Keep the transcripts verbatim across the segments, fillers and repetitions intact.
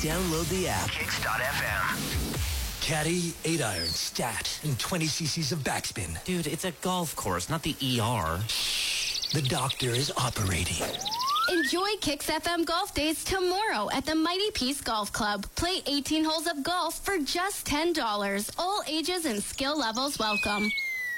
download the app. Kicks dot F M. Caddy, eight iron, stat, and twenty cc's of backspin. Dude, it's a golf course, not the E R. Shh. The doctor is operating. Enjoy Kicks F M golf days tomorrow at the Mighty Peace Golf Club. Play eighteen holes of golf for just ten dollars. All ages and skill levels welcome.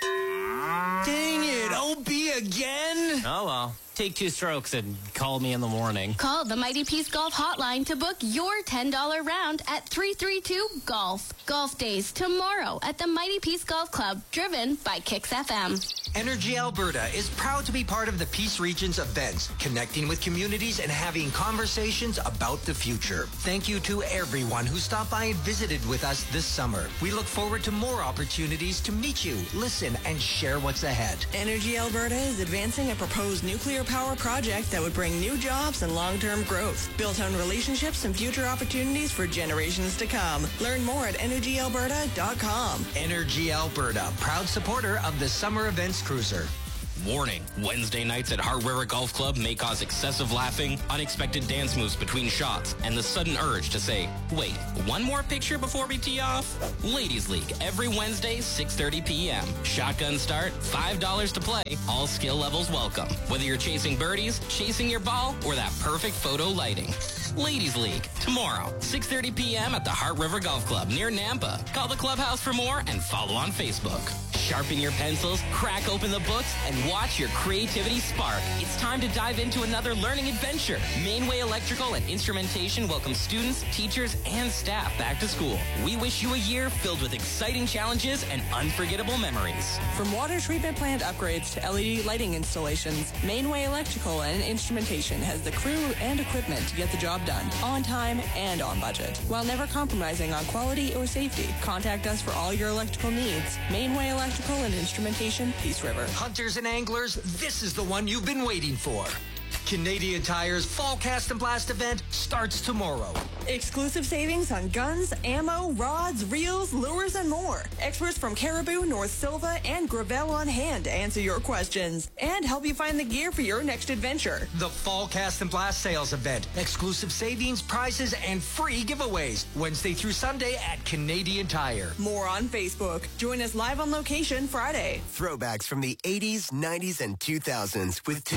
Dang it, O B again? Oh, well. Take two strokes and call me in the morning. Call the Mighty Peace Golf hotline to book your ten dollars round at three three two golf. Golf days tomorrow at the Mighty Peace Golf Club, driven by Kicks F M. Energy Alberta is proud to be part of the Peace Region's events, connecting with communities and having conversations about the future. Thank you to everyone who stopped by and visited with us this summer. We look forward to more opportunities to meet you, listen, and share what's ahead. Energy Alberta is advancing a proposed nuclear power project that would bring new jobs and long-term growth, built on relationships and future opportunities for generations to come. Learn more at energy alberta dot com. Energy Alberta, proud supporter of the Summer Events Cruiser. Warning, Wednesday nights at Heart River Golf Club may cause excessive laughing, unexpected dance moves between shots, and the sudden urge to say, wait, one more picture before we tee off? Ladies League, every Wednesday, six thirty p.m. Shotgun start, five dollars to play, all skill levels welcome. Whether you're chasing birdies, chasing your ball, or that perfect photo lighting. Ladies League, tomorrow, six thirty p.m. at the Heart River Golf Club near Nampa. Call the clubhouse for more and follow on Facebook. Sharpen your pencils, crack open the books, and watch your creativity spark. It's time to dive into another learning adventure. Mainway Electrical and Instrumentation welcome students, teachers, and staff back to school. We wish you a year filled with exciting challenges and unforgettable memories. From water treatment plant upgrades to L E D lighting installations, Mainway Electrical and Instrumentation has the crew and equipment to get the job done, on time and on budget, while never compromising on quality or safety. Contact us for all your electrical needs. Mainway Electrical and Instrumentation, Peace River. Hunters and anglers, this is the one you've been waiting for. Canadian Tire's Fall Cast and Blast event starts tomorrow. Exclusive savings on guns, ammo, rods, reels, lures, and more. Experts from Caribou, North Silva, and Gravel on hand to answer your questions and help you find the gear for your next adventure. The Fall Cast and Blast sales event. Exclusive savings, prizes, and free giveaways. Wednesday through Sunday at Canadian Tire. More on Facebook. Join us live on location Friday. Throwbacks from the eighties, nineties, and two thousands with